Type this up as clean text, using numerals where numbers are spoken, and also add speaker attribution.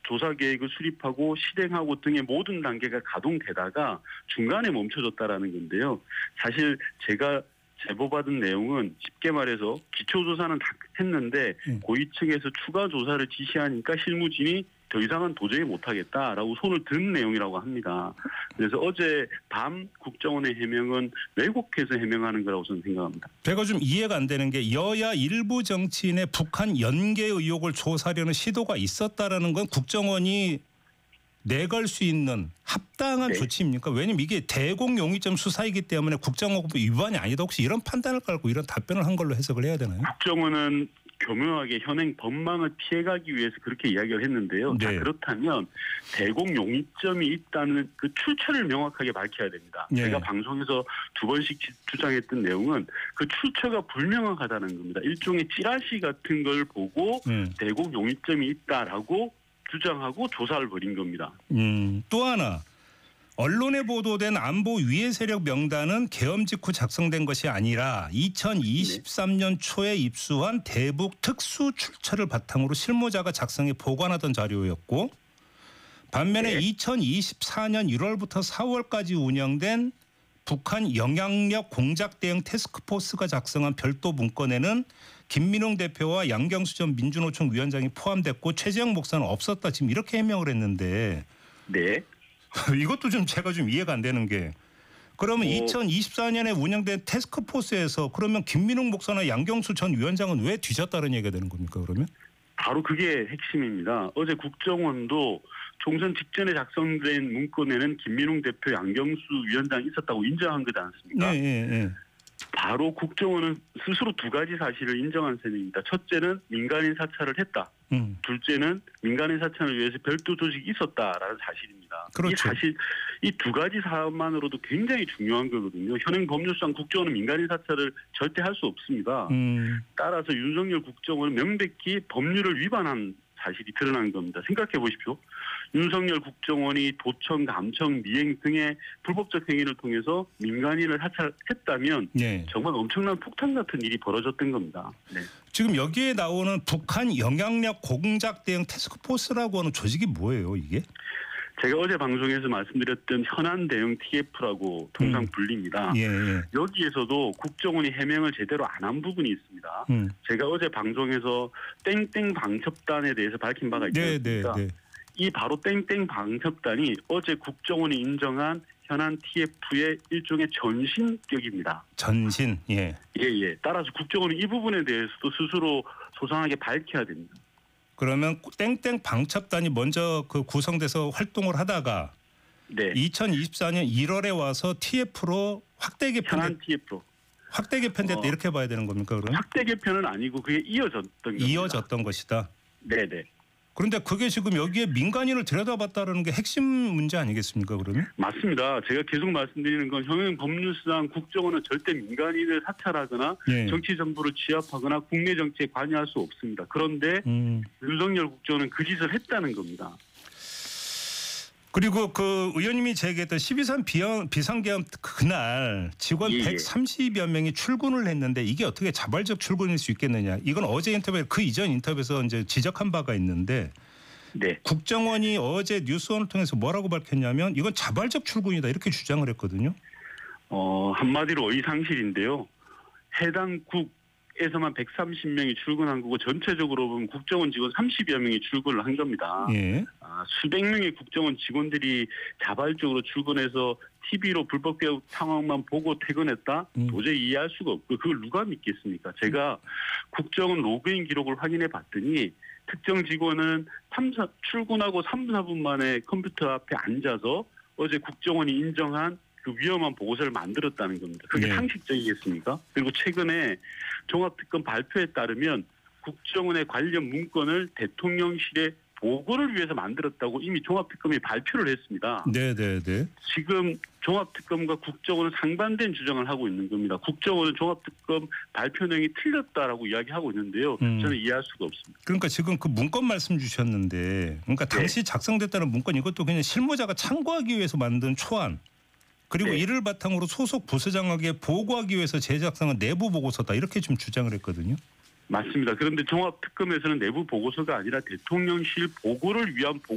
Speaker 1: 조사 계획을 수립하고 실행하고 등의 모든 단계가 가동되다가 중간에 멈춰졌다라는 건데요. 사실 제가 제보받은 내용은 쉽게 말해서 기초조사는 다 했는데 고위층에서 추가 조사를 지시하니까 실무진이 더 이상은 도저히 못하겠다라고 손을 든 내용이라고 합니다. 그래서 어제 밤 국정원의 해명은 왜곡해서 해명하는 거라고 저는 생각합니다.
Speaker 2: 제가 좀 이해가 안 되는 게 여야 일부 정치인의 북한 연계 의혹을 조사하려는 시도가 있었다라는 건 국정원이 내걸 수 있는 합당한 조치입니까? 왜냐하면 이게 대공용의점 수사이기 때문에 국정원법 위반이 아니다. 혹시 이런 판단을 깔고 이런 답변을 한 걸로 해석을 해야 되나요?
Speaker 1: 국정원은 교묘하게 현행 법망을 피해가기 위해서 그렇게 이야기를 했는데요.
Speaker 2: 네.
Speaker 1: 자, 그렇다면 대공용의점이 있다는 그 출처를 명확하게 밝혀야 됩니다.
Speaker 2: 네.
Speaker 1: 제가 방송에서 2번씩 주장했던 내용은 그 출처가 불명확하다는 겁니다. 일종의 찌라시 같은 걸 보고 대공용의점이 있다라고 주장하고 조사를 벌인 겁니다.
Speaker 2: 또 하나. 언론에 보도된 안보 위해 세력 명단은 계엄 직후 작성된 것이 아니라 2023년 초에 입수한 대북 특수 출처를 바탕으로 실무자가 작성해 보관하던 자료였고 반면에 2024년 1월부터 4월까지 운영된 북한 영향력 공작 대응 태스크포스가 작성한 별도 문건에는 김민웅 대표와 양경수 전 민주노총 위원장이 포함됐고 최재형 목사는 없었다. 지금 이렇게 해명을 했는데
Speaker 1: 네.
Speaker 2: 이것도 좀 제가 좀 이해가 안 되는 게 그러면 2024년에 운영된 태스크포스에서 그러면 김민웅 목사나 양경수 전 위원장은 왜 뒤졌다는 얘기가 되는 겁니까 그러면?
Speaker 1: 바로 그게 핵심입니다. 어제 국정원도 총선 직전에 작성된 문건에는 김민웅 대표, 양경수 위원장이 있었다고 인정한 거지 않습니까?
Speaker 2: 네.
Speaker 1: 바로 국정원은 스스로 두 가지 사실을 인정한 셈입니다. 첫째는 민간인 사찰을 했다. 둘째는 민간인 사찰을 위해서 별도 조직이 있었다라는 사실입니다.
Speaker 2: 그렇죠.
Speaker 1: 이 사실 이 두 가지 사안만으로도 굉장히 중요한 거거든요. 현행 법률상 국정원은 민간인 사찰을 절대 할 수 없습니다. 따라서 윤석열 국정원은 명백히 법률을 위반한 사실이 드러난 겁니다. 생각해 보십시오. 윤석열 국정원이 도청, 감청, 미행 등의 불법적 행위를 통해서 민간인을 사찰했다면 정말 엄청난 폭탄 같은 일이 벌어졌던 겁니다. 네.
Speaker 2: 지금 여기에 나오는 북한 영향력 공작 대응 태스크포스라고 하는 조직이 뭐예요 이게?
Speaker 1: 제가 어제 방송에서 말씀드렸던 현안 대응 TF라고 통상 불립니다. 여기에서도 국정원이 해명을 제대로 안 한 부분이 있습니다. 제가 어제 방송에서 땡땡 방첩단에 대해서 밝힌 바가 있습니다. 이 바로 땡땡 방첩단이 어제 국정원이 인정한 현안 TF의 일종의 전신격입니다.
Speaker 2: 전신, 예.
Speaker 1: 따라서 국정원은 이 부분에 대해서도 스스로 소상하게 밝혀야 됩니다.
Speaker 2: 그러면 땡땡 방첩단이 먼저 그 구성돼서 활동을 하다가 2024년 1월에 와서 TF로 확대 개편.
Speaker 1: 현안 TF로.
Speaker 2: 확대 개편됐다 이렇게 봐야 되는 겁니까 그러면?
Speaker 1: 확대 개편은 아니고 그게
Speaker 2: 이어졌던 것이다.
Speaker 1: 네네.
Speaker 2: 그런데 그게 지금 여기에 민간인을 들여다봤다는 게 핵심 문제 아니겠습니까 그러면?
Speaker 1: 맞습니다. 제가 계속 말씀드리는 건 현행 법률상 국정원은 절대 민간인을 사찰하거나 정치 정보를 취합하거나 국내 정치에 관여할 수 없습니다. 그런데 윤석열 국정원은 그 짓을 했다는 겁니다.
Speaker 2: 그리고 그 의원님이 제기했던 12.3 비상계엄 그날 직원 130여 명이 출근을 했는데 이게 어떻게 자발적 출근일 수 있겠느냐. 이건 어제 인터뷰 그 이전 인터뷰에서 이제 지적한 바가 있는데 국정원이 어제 뉴스원을 통해서 뭐라고 밝혔냐면 이건 자발적 출근이다 이렇게 주장을 했거든요.
Speaker 1: 한마디로 의상실인데요. 해당 국에서만 130명이 출근한 거고 전체적으로 보면 국정원 직원 30여 명이 출근을 한 겁니다. 수백 명의 국정원 직원들이 자발적으로 출근해서 TV로 불법 개혁 상황만 보고 퇴근했다? 도저히 이해할 수가 없고 그걸 누가 믿겠습니까? 제가 국정원 로그인 기록을 확인해 봤더니 특정 직원은 출근하고 3, 4분 만에 컴퓨터 앞에 앉아서 어제 국정원이 인정한 그 위험한 보고서를 만들었다는 겁니다. 그게 상식적이겠습니까? 그리고 최근에 종합특검 발표에 따르면 국정원의 관련 문건을 대통령실에 보고를 위해서 만들었다고 이미 종합특검이 발표를 했습니다. 지금 종합특검과 국정원은 상반된 주장을 하고 있는 겁니다. 국정원은 종합특검 발표 내용이 틀렸다라고 이야기하고 있는데요. 저는 이해할 수가 없습니다.
Speaker 2: 그러니까 지금 그 문건 말씀 주셨는데 그러니까 당시 작성됐다는 문건 이것도 그냥 실무자가 참고하기 위해서 만든 초안. 그리고 이를 바탕으로 소속 부서장에게 보고하기 위해서 제작상은 내부 보고서다 이렇게 좀 주장을 했거든요.
Speaker 1: 맞습니다. 그런데 종합특검에서는 내부 보고서가 아니라 대통령실 보고를 위한